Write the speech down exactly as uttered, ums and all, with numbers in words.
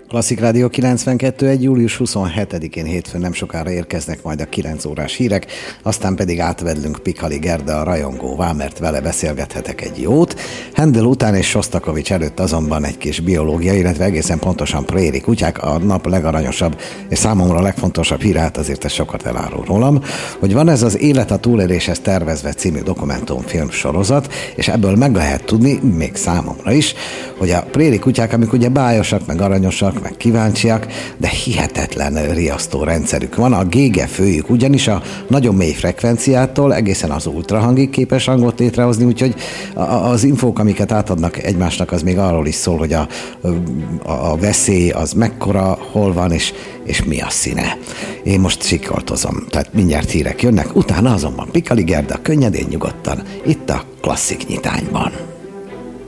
Klasszik Rádió kilencvenkettő egy. július huszonhetedikén hétfőn nem sokára érkeznek majd a kilenc órás hírek, aztán pedig átvedlünk Pikali Gerda a rajongóvá, mert vele beszélgethetek egy jót. Händel után és Sostakovics előtt azonban egy kis biológia, illetve egészen pontosan préri kutyák, a nap legaranyosabb és számomra a legfontosabb hírát, azért ez sokat elárul rólam, hogy van ez az Élet a túléléshez tervezve című dokumentumfilm sorozat, és ebből meg lehet tudni, még számomra is, hogy a préri kutyák, amik ugye bájosak, meg aranyosak, meg kíváncsiak, de hihetetlen riasztó rendszerük van. A gége főjük ugyanis a nagyon mély frekvenciától egészen az ultrahangig képes hangot létrehozni, úgyhogy az infók, amiket átadnak egymásnak, az még arról is szól, hogy a, a, a veszély az mekkora, hol van, és, és mi a színe. Én most sikoltozom, tehát mindjárt hírek jönnek, utána azonban Pikali Gerda könnyedén, nyugodtan, itt a Klasszik Nyitányban.